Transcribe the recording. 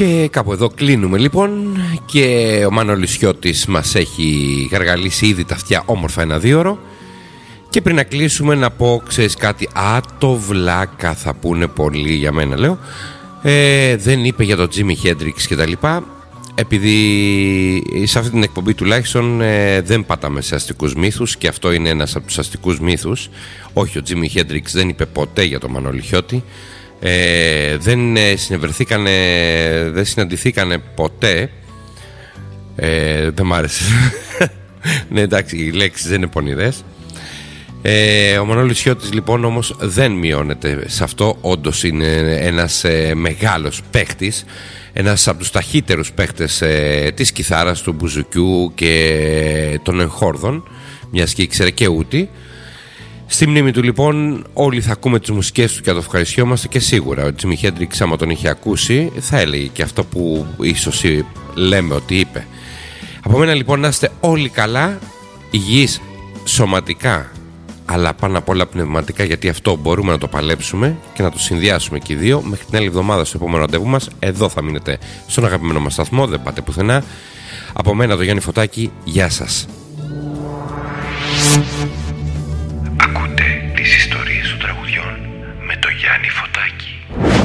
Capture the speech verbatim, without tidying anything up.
Και κάπου εδώ κλείνουμε λοιπόν. Και ο Μανώλης Χιώτης μας έχει γαργαλίσει ήδη τα αυτιά όμορφα ένα δίωρο. Και πριν να κλείσουμε να πω, ξέρεις κάτι, α, το βλάκα θα πούνε πολλοί για μένα, λέω. Ε, δεν είπε για τον Τζίμι Χέντριξ και τα λοιπά. Επειδή σε αυτή την εκπομπή τουλάχιστον ε, δεν πάταμε σε αστικούς μύθους. Και αυτό είναι ένας από τους αστικούς μύθους. Όχι, ο Τζίμι Χέντριξ δεν είπε ποτέ για τον Μανώλη Χιώτη. Ε, δεν συνευρεθήκανε, δεν συναντηθήκανε ποτέ. ε, Δεν μ' άρεσε. Ναι, εντάξει, οι λέξεις δεν είναι πονηρές. ε, Ο Μανώλης Χιώτης λοιπόν όμως δεν μειώνεται σε αυτό. Όντως είναι ένας ε, μεγάλος παίκτης, ένας από τους ταχύτερους παίκτες ε, της κιθάρας, του μπουζουκιού και των εγχόρδων, μιας και ήξερε και ούτη. Στη μνήμη του λοιπόν όλοι θα ακούμε τις μουσικές του και θα το ευχαριστιόμαστε. Και σίγουρα ο Τζίμι Χέντριξ, άμα τον είχε ακούσει, θα έλεγε και αυτό που ίσως λέμε ότι είπε. Από μένα λοιπόν να είστε όλοι καλά, υγιείς σωματικά, αλλά πάνω απ' όλα πνευματικά, γιατί αυτό μπορούμε να το παλέψουμε και να το συνδυάσουμε και οι δύο. Μέχρι την άλλη εβδομάδα στο επόμενο ραντεβού μας. Εδώ θα μείνετε στον αγαπημένο μας σταθμό, δεν πάτε πουθενά. Από μένα το Γιάννη Φωτάκη, γεια σας.